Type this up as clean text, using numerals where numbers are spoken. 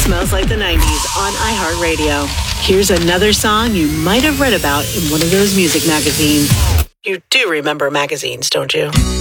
Smells Like the 90s on iHeartRadio. Here's another song you might have read about in one of those music magazines. You do remember magazines, don't you?